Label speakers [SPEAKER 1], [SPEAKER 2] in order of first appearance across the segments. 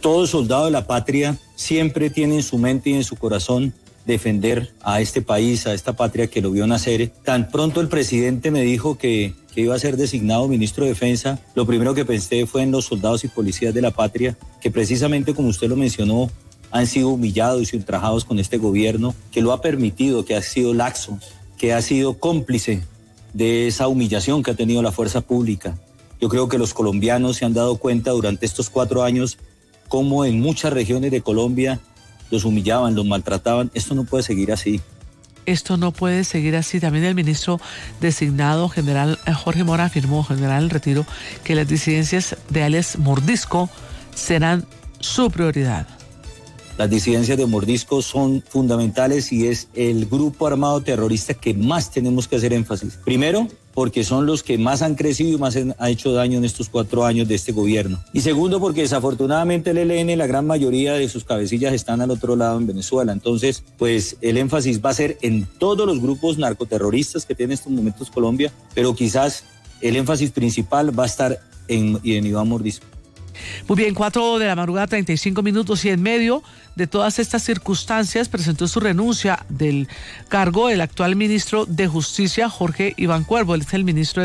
[SPEAKER 1] Todo soldado de la patria siempre tiene en su mente y en su corazón defender a este país, a esta patria que lo vio nacer. Tan pronto el presidente me dijo que iba a ser designado ministro de Defensa, lo primero que pensé fue en los soldados y policías de la patria, que precisamente como usted lo mencionó, han sido humillados y ultrajados con este gobierno, que lo ha permitido, que ha sido laxo, que ha sido cómplice de esa humillación que ha tenido la fuerza pública. Yo creo que los colombianos se han dado cuenta durante estos 4 años cómo en muchas regiones de Colombia los humillaban, los maltrataban. Esto no puede seguir así.
[SPEAKER 2] Esto no puede seguir así. También el ministro designado, general Jorge Mora, afirmó, general en retiro, que las disidencias de alias Mordisco serán su prioridad.
[SPEAKER 1] Las disidencias de Mordisco son fundamentales y es el grupo armado terrorista que más tenemos que hacer énfasis. Primero, porque son los que más han crecido y más han hecho daño en estos 4 años de este gobierno. Y segundo, porque desafortunadamente el ELN, la gran mayoría de sus cabecillas están al otro lado en Venezuela. Entonces, pues el énfasis va a ser en todos los grupos narcoterroristas que tiene en estos momentos Colombia, pero quizás el énfasis principal va a estar en Iván Mordisco.
[SPEAKER 2] Muy bien, 4 de la madrugada, 35 minutos, y en medio de todas estas circunstancias presentó su renuncia del cargo el actual ministro de Justicia, Jorge Iván Cuervo. Él es el ministro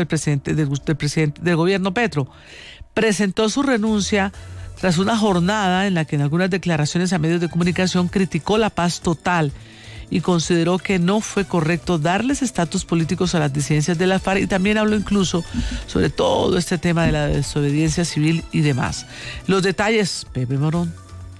[SPEAKER 2] del gobierno Petro. Presentó su renuncia tras una jornada en la que en algunas declaraciones a medios de comunicación criticó la paz total y consideró que no fue correcto darles estatus políticos a las disidencias de la FARC, y también habló incluso sobre todo este tema de la desobediencia civil y demás. Los detalles, Pepe Morón.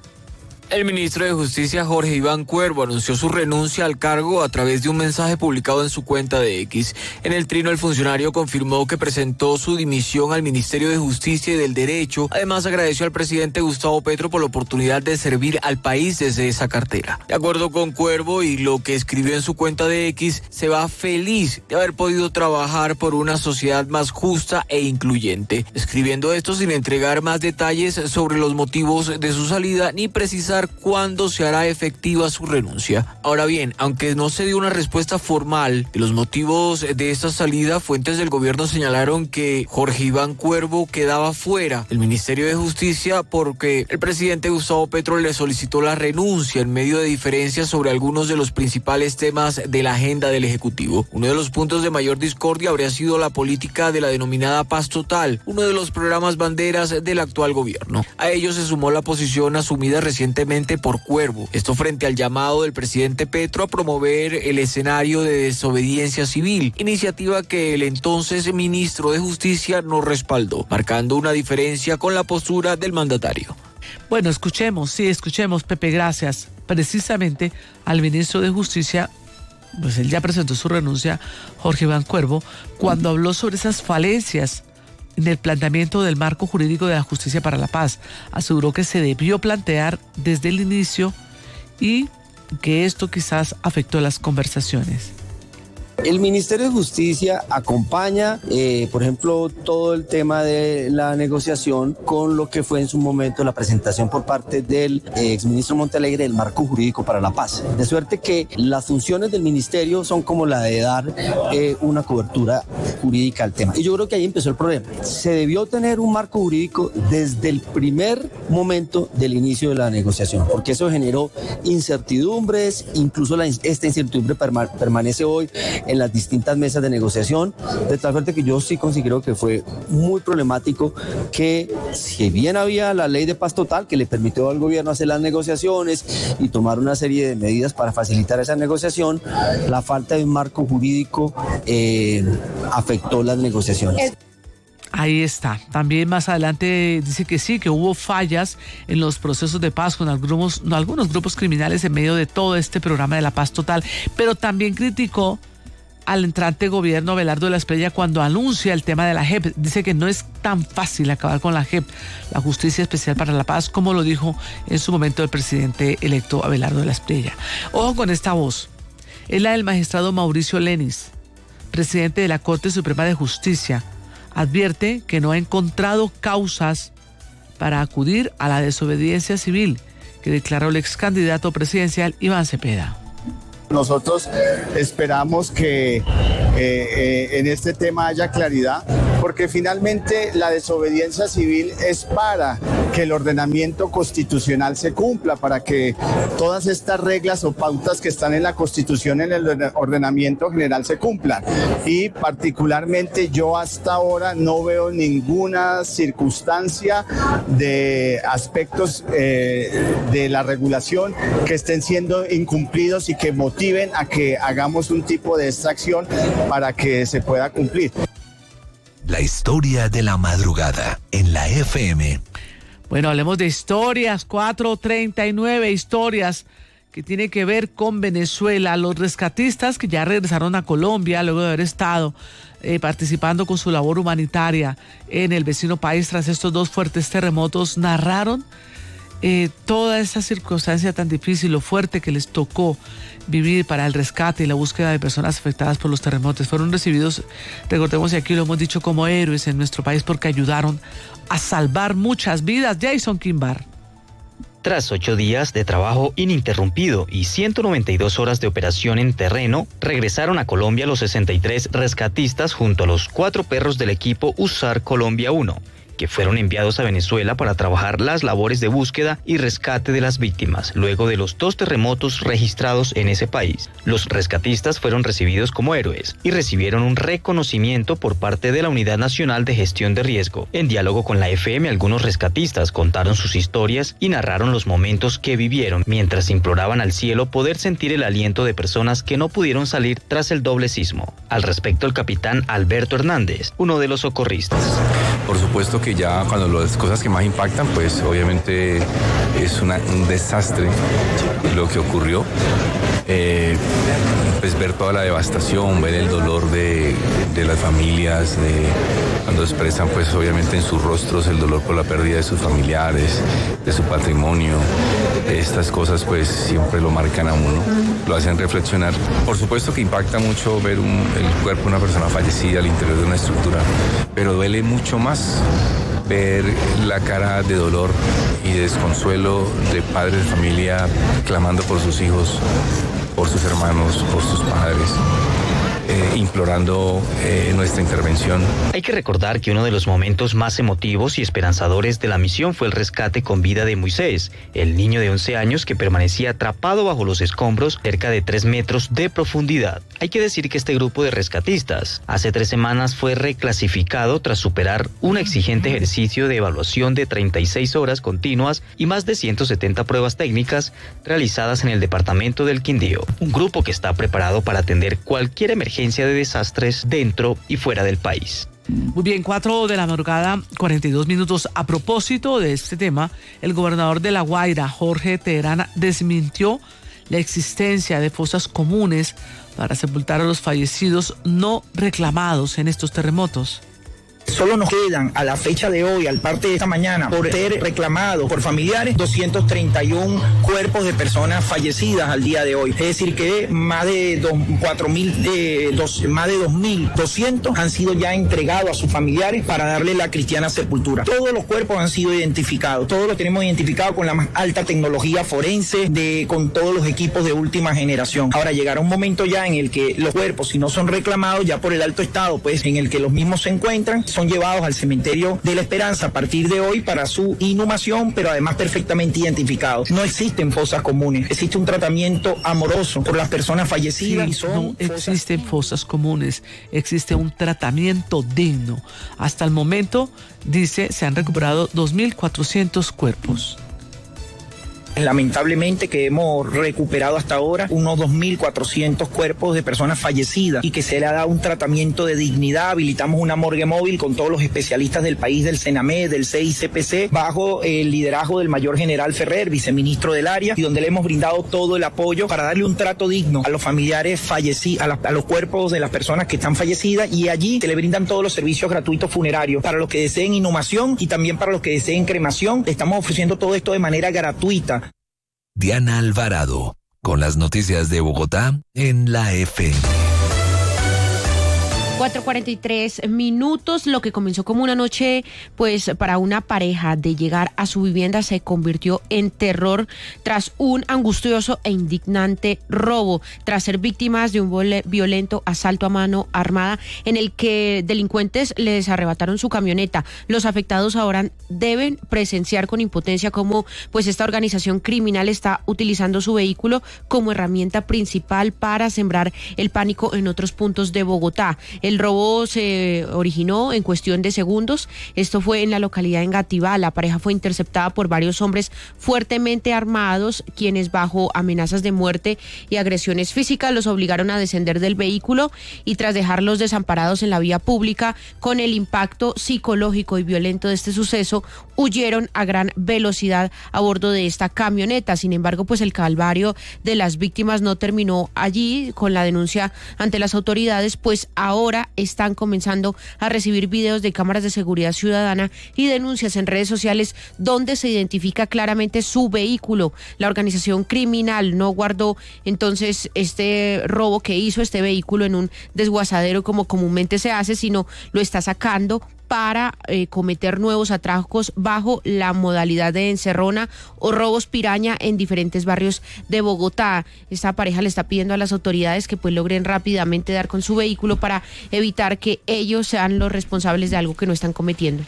[SPEAKER 3] El ministro de Justicia, Jorge Iván Cuervo, anunció su renuncia al cargo a través de un mensaje publicado en su cuenta de X. En el trino, el funcionario confirmó que presentó su dimisión al Ministerio de Justicia y del Derecho. Además, agradeció al presidente Gustavo Petro por la oportunidad de servir al país desde esa cartera. De acuerdo con Cuervo y lo que escribió en su cuenta de X, se va feliz de haber podido trabajar por una sociedad más justa e incluyente. Escribiendo esto sin entregar más detalles sobre los motivos de su salida ni precisar cuándo se hará efectiva su renuncia. Ahora bien, aunque no se dio una respuesta formal de los motivos de esta salida, fuentes del gobierno señalaron que Jorge Iván Cuervo quedaba fuera del Ministerio de Justicia porque el presidente Gustavo Petro le solicitó la renuncia en medio de diferencias sobre algunos de los principales temas de la agenda del Ejecutivo. Uno de los puntos de mayor discordia habría sido la política de la denominada paz total, uno de los programas banderas del actual gobierno. A ello se sumó la posición asumida recientemente por Cuervo, esto frente al llamado del presidente Petro a promover el escenario de desobediencia civil, iniciativa que el entonces ministro de Justicia no respaldó, marcando una diferencia con la postura del mandatario.
[SPEAKER 2] Bueno, escuchemos, Pepe, gracias. Precisamente al ministro de Justicia, pues él ya presentó su renuncia, Jorge Iván Cuervo, cuando habló sobre esas falencias en el planteamiento del marco jurídico de la justicia para la paz. Aseguró que se debió plantear desde el inicio y que esto quizás afectó las conversaciones.
[SPEAKER 4] El Ministerio de Justicia acompaña, por ejemplo, todo el tema de la negociación con lo que fue en su momento la presentación por parte del exministro Montealegre del marco jurídico para la paz. De suerte que las funciones del ministerio son como la de dar una cobertura jurídica al tema. Y yo creo que ahí empezó el problema. Se debió tener un marco jurídico desde el primer momento del inicio de la negociación, porque eso generó incertidumbres, incluso esta incertidumbre permanece hoy en las distintas mesas de negociación, de tal suerte que yo sí considero que fue muy problemático que, si bien había la ley de paz total que le permitió al gobierno hacer las negociaciones y tomar una serie de medidas para facilitar esa negociación, la falta de un marco jurídico afectó las negociaciones.
[SPEAKER 2] Ahí está. También más adelante dice que sí, que hubo fallas en los procesos de paz con algunos grupos criminales en medio de todo este programa de la paz total, pero también criticó al entrante gobierno Abelardo de la Espriella cuando anuncia el tema de la JEP. Dice que no es tan fácil acabar con la JEP, la Justicia Especial para la Paz, como lo dijo en su momento el presidente electo Abelardo de la Espriella. Ojo con esta voz. Es la del magistrado Mauricio Lenis, presidente de la Corte Suprema de Justicia. Advierte que no ha encontrado causas para acudir a la desobediencia civil que declaró el ex candidato presidencial Iván Cepeda.
[SPEAKER 5] Nosotros esperamos que en este tema haya claridad, porque finalmente la desobediencia civil es para que el ordenamiento constitucional se cumpla, para que todas estas reglas o pautas que están en la Constitución, en el ordenamiento general, se cumplan. Y particularmente yo hasta ahora no veo ninguna circunstancia de aspectos de la regulación que estén siendo incumplidos y que motiven a que hagamos un tipo de extracción para que se pueda cumplir.
[SPEAKER 6] La historia de la madrugada en la FM.
[SPEAKER 2] Bueno, hablemos de historias, 4:39 historias que tiene que ver con Venezuela. Los rescatistas que ya regresaron a Colombia luego de haber estado participando con su labor humanitaria en el vecino país tras estos 2 fuertes terremotos, narraron toda esa circunstancia tan difícil, lo fuerte que les tocó vivir para el rescate y la búsqueda de personas afectadas por los terremotos. Fueron recibidos, recordemos, y aquí lo hemos dicho, como héroes en nuestro país porque ayudaron a salvar muchas vidas. Jason Quimbar.
[SPEAKER 7] Tras 8 días de trabajo ininterrumpido y 192 horas de operación en terreno, regresaron a Colombia los 63 rescatistas junto a los 4 perros del equipo USAR Colombia 1, que fueron enviados a Venezuela para trabajar las labores de búsqueda y rescate de las víctimas, luego de los 2 terremotos registrados en ese país. Los rescatistas fueron recibidos como héroes y recibieron un reconocimiento por parte de la Unidad Nacional de Gestión de Riesgo. En diálogo con la FM, algunos rescatistas contaron sus historias y narraron los momentos que vivieron mientras imploraban al cielo poder sentir el aliento de personas que no pudieron salir tras el doble sismo. Al respecto, el capitán Alberto Hernández, uno de los socorristas.
[SPEAKER 8] Por supuesto que ya cuando las cosas que más impactan, pues obviamente es un desastre lo que ocurrió. Pues ver toda la devastación, ver el dolor de las familias, cuando expresan pues obviamente en sus rostros el dolor por la pérdida de sus familiares, de su patrimonio. Estas cosas pues siempre lo marcan a uno, lo hacen reflexionar. Por supuesto que impacta mucho ver el cuerpo de una persona fallecida al interior de una estructura, pero duele mucho más ver la cara de dolor y de desconsuelo de padres de familia clamando por sus hijos, por sus hermanos, por sus padres, implorando nuestra intervención.
[SPEAKER 7] Hay que recordar que uno de los momentos más emotivos y esperanzadores de la misión fue el rescate con vida de Moisés, el niño de 11 años que permanecía atrapado bajo los escombros cerca de 3 metros de profundidad. Hay que decir que este grupo de rescatistas hace 3 semanas fue reclasificado tras superar un exigente ejercicio de evaluación de 36 horas continuas y más de 170 pruebas técnicas realizadas en el departamento del Quindío. Un grupo que está preparado para atender cualquier emergencia de desastres dentro y fuera del país.
[SPEAKER 2] Muy bien, 4 de la madrugada, 42 minutos. A propósito de este tema, el gobernador de La Guaira, Jorge Teherán, desmintió la existencia de fosas comunes para sepultar a los fallecidos no reclamados en estos terremotos.
[SPEAKER 9] Solo nos quedan a la fecha de hoy, al parte de esta mañana, por ser reclamados por familiares, 231 cuerpos de personas fallecidas al día de hoy. Es decir que más de 2.200 han sido ya entregados a sus familiares para darle la cristiana sepultura. Todos los cuerpos han sido identificados, todos los tenemos identificados con la más alta tecnología forense, con todos los equipos de última generación. Ahora llegará un momento ya en el que los cuerpos, si no son reclamados ya por el alto estado, pues en el que los mismos se encuentran, son llevados al cementerio de la Esperanza a partir de hoy para su inhumación, pero además perfectamente identificados. No existen fosas comunes, existe un tratamiento amoroso por las personas fallecidas.
[SPEAKER 2] Sí, no existen fosas comunes, existe un tratamiento digno. Hasta el momento, dice, se han recuperado 2.400 cuerpos.
[SPEAKER 9] Lamentablemente que hemos recuperado hasta ahora unos 2.400 cuerpos de personas fallecidas y que se le ha dado un tratamiento de dignidad. Habilitamos una morgue móvil con todos los especialistas del país, del CENAMED, del CICPC, bajo el liderazgo del mayor general Ferrer, viceministro del área, y donde le hemos brindado todo el apoyo para darle un trato digno a los familiares fallecidos, a los cuerpos de las personas que están fallecidas, y allí se le brindan todos los servicios gratuitos funerarios para los que deseen inhumación y también para los que deseen cremación. Le estamos ofreciendo todo esto de manera gratuita.
[SPEAKER 6] Diana Alvarado, con las noticias de Bogotá en la FM.
[SPEAKER 10] 4:43. Lo que comenzó como una noche, pues, para una pareja de llegar a su vivienda se convirtió en terror tras un angustioso e indignante robo, tras ser víctimas de un violento asalto a mano armada en el que delincuentes les arrebataron su camioneta. Los afectados ahora deben presenciar con impotencia cómo, pues, esta organización criminal está utilizando su vehículo como herramienta principal para sembrar el pánico en otros puntos de Bogotá. El robo se originó en cuestión de segundos. Esto fue en la localidad de Engativá. La pareja fue interceptada por varios hombres fuertemente armados, quienes bajo amenazas de muerte y agresiones físicas los obligaron a descender del vehículo y tras dejarlos desamparados en la vía pública con el impacto psicológico y violento de este suceso, huyeron a gran velocidad a bordo de esta camioneta. Sin embargo, pues el calvario de las víctimas no terminó allí con la denuncia ante las autoridades, pues ahora están comenzando a recibir videos de cámaras de seguridad ciudadana y denuncias en redes sociales donde se identifica claramente su vehículo. La organización criminal no guardó entonces este robo que hizo este vehículo en un desguazadero como comúnmente se hace, sino lo está sacando para cometer nuevos atracos bajo la modalidad de encerrona o robos piraña en diferentes barrios de Bogotá. Esta pareja le está pidiendo a las autoridades que pues logren rápidamente dar con su vehículo para evitar que ellos sean los responsables de algo que no están cometiendo.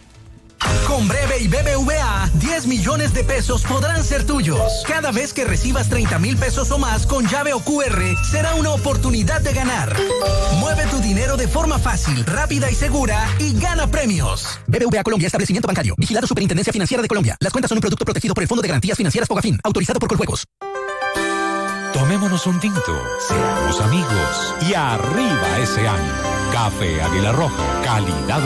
[SPEAKER 11] Con Breve y BBVA, 10 millones de pesos podrán ser tuyos. Cada vez que recibas 30,000 pesos o más con llave o QR, será una oportunidad de ganar. Mueve tu dinero de forma fácil, rápida y segura y gana premios.
[SPEAKER 12] BBVA Colombia, establecimiento bancario. Vigilado Superintendencia Financiera de Colombia. Las cuentas son un producto protegido por el Fondo de Garantías Financieras Fogafín, autorizado por Coljuegos.
[SPEAKER 13] Tomémonos un tinto, seamos amigos y arriba ese año. Café Águila Roja, calidad